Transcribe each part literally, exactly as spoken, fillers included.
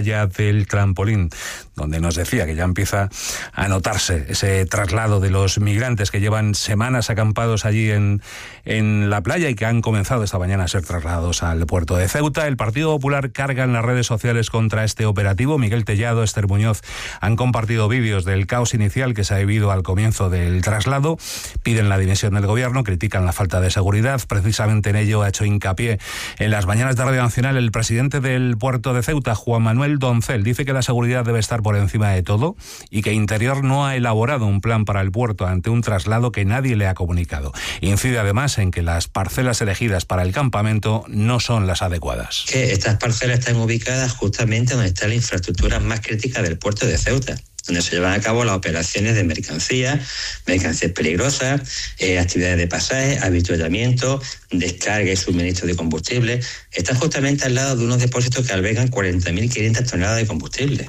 playa del Trampolín, donde nos decía que ya empieza a notarse ese traslado de los migrantes que llevan semanas acampados allí en, en la playa y que han comenzado esta mañana a ser trasladados al puerto de Ceuta. El Partido Popular carga en las redes sociales contra este operativo. Miguel Tellado, Esther Muñoz han compartido vídeos del caos inicial que se ha vivido al comienzo del traslado. Piden la dimisión del gobierno, critican la falta de seguridad. Precisamente en ello ha hecho hincapié en las mañanas de Radio Nacional el presidente del puerto de Ceuta, Juan Manuel Doncel. Dice que la seguridad debe estar por encima de todo y que Interior no ha elaborado un plan para el puerto ante un traslado que nadie le ha comunicado. Incide además en que las parcelas elegidas para el campamento no son las adecuadas. Que estas parcelas están ubicadas justamente donde está la infraestructura más crítica del puerto de Ceuta, donde se llevan a cabo las operaciones de mercancías, mercancías peligrosas, eh, actividades de pasaje, avituallamiento, descarga y suministro de combustible. Están justamente al lado de unos depósitos que albergan cuarenta mil quinientas toneladas de combustible.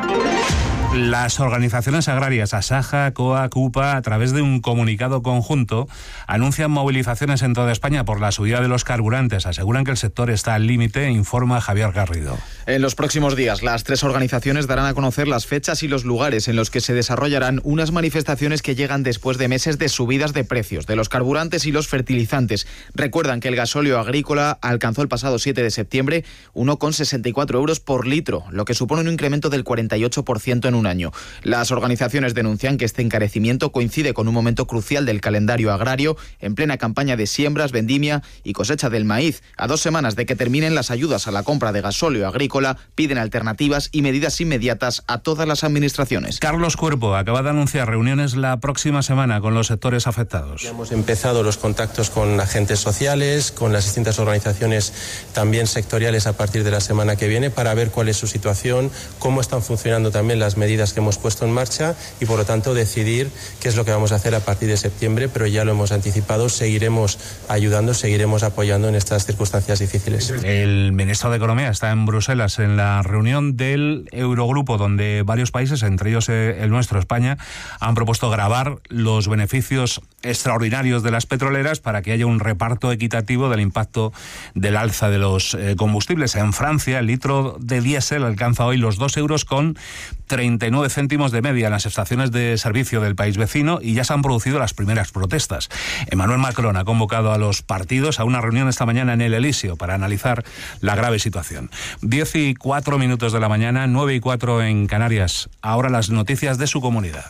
Las organizaciones agrarias Asaja, COA, CUPA, a través de un comunicado conjunto, anuncian movilizaciones en toda España por la subida de los carburantes. Aseguran que el sector está al límite, informa Javier Garrido. En los próximos días, las tres organizaciones darán a conocer las fechas y los lugares en los que se desarrollarán unas manifestaciones que llegan después de meses de subidas de precios de los carburantes y los fertilizantes. Recuerdan que el gasóleo agrícola alcanzó el pasado siete de septiembre uno coma sesenta y cuatro euros por litro, lo que supone un incremento del cuarenta y ocho por ciento en un año. Las organizaciones denuncian que este encarecimiento coincide con un momento crucial del calendario agrario, en plena campaña de siembras, vendimia y cosecha del maíz. A dos semanas de que terminen las ayudas a la compra de gasóleo agrícola, piden alternativas y medidas inmediatas a todas las administraciones. Carlos Cuerpo acaba de anunciar reuniones la próxima semana con los sectores afectados. Ya hemos empezado los contactos con agentes sociales, con las distintas organizaciones también sectoriales a partir de la semana que viene para ver cuál es su situación, cómo están funcionando también las medidas que hemos puesto en marcha y por lo tanto decidir qué es lo que vamos a hacer a partir de septiembre, pero ya lo hemos anticipado, seguiremos ayudando, seguiremos apoyando en estas circunstancias difíciles. El ministro de Economía está en Bruselas en la reunión del Eurogrupo, donde varios países, entre ellos el nuestro, España, han propuesto gravar los beneficios extraordinarios de las petroleras para que haya un reparto equitativo del impacto del alza de los eh, combustibles. En Francia, el litro de diésel alcanza hoy los dos euros con treinta y nueve céntimos de media en las estaciones de servicio del país vecino y ya se han producido las primeras protestas. Emmanuel Macron ha convocado a los partidos a una reunión esta mañana en el Elíseo para analizar la grave situación. Diez y cuatro minutos de la mañana, nueve y cuatro en Canarias. Ahora las noticias de su comunidad.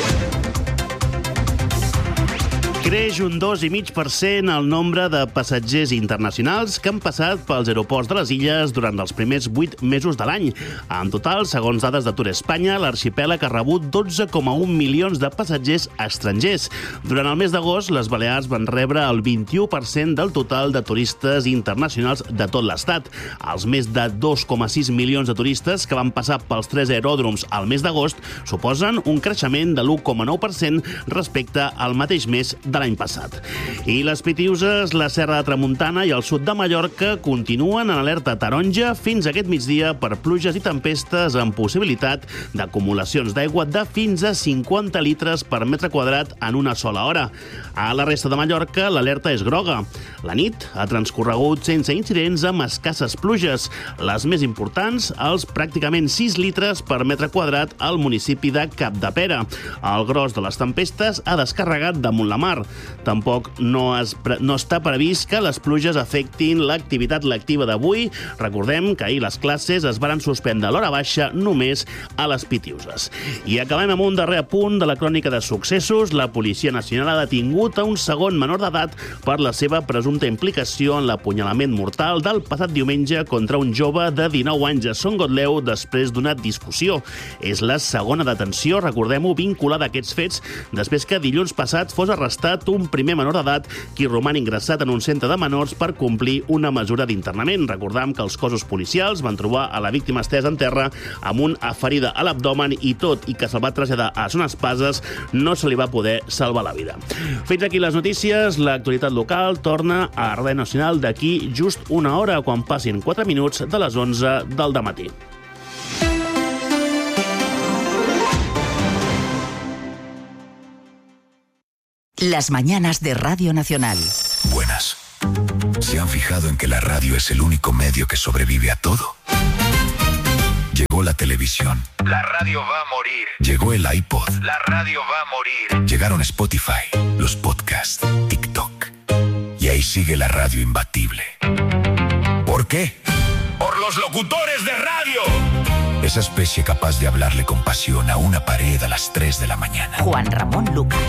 Creix un dos coma cinc per cent el nombre de passatgers internacionals que han passat pels aeroports de les illes durant els primers vuit mesos de l'any. En total, segons dades de Tour Espanya, l'arxipèlag ha rebut dotze coma un milions de passatgers estrangers. Durant el mes d'agost, les Balears van rebre el vint-i-u per cent del total de turistes internacionals de tot l'estat. Els més de dos coma sis milions de turistes que van passar pels tres aeròdroms al mes d'agost suposen un creixement de l'u coma nou per cent respecte al mateix mes de l'any passat. I les Pitiuses, la Serra de Tramuntana i el sud de Mallorca continuen en alerta taronja fins aquest migdia per pluges i tempestes amb possibilitat d'acumulacions d'aigua de fins a cinquanta litres per metre quadrat en una sola hora. A la resta de Mallorca, l'alerta és groga. La nit ha transcorregut sense incidents amb escasses pluges. Les més importants, els pràcticament sis litres per metre quadrat al municipi de Capdepera. El gros de les tempestes ha descarregat damunt la mar. Tampoc no, es, no està previst que les pluges afectin l'activitat lectiva d'avui. Recordem que ahir les classes es varen suspendre a l'hora baixa només a les Pitiuses. I acabem amb un darrer apunt de la crònica de successos. La Policia Nacional ha detingut a un segon menor d'edat per la seva presumpta implicació en l'apunyalament mortal del passat diumenge contra un jove de dinou anys a Son Gotleu després d'una discussió. És la segona detenció, recordem-ho, vinculada a aquests fets, després que dilluns passat fos arrestat un primer menor d'edat qui roman ingressat en un centre de menors per complir una mesura d'internament. Recordam que els cossos policials van trobar a la víctima estesa en terra amb una ferida a l'abdomen i tot i que se'l va traslladar a Son Espases no se li va poder salvar la vida. Fins aquí les notícies. L'actualitat local torna a Radio Nacional d'aquí just una hora quan passin quatre minuts de les onze del dematí. Las mañanas de Radio Nacional. Buenas. ¿Se han fijado en que la radio es el único medio que sobrevive a todo? Llegó televisión. La radio va a morir. Llegó el iPod. La radio va a morir. Llegaron Spotify, los podcasts, TikTok. Y ahí sigue la radio imbatible. ¿Por qué? Por los locutores de radio. Esa especie capaz de hablarle con pasión a una pared a las tres de la mañana. Juan Ramón Lucas.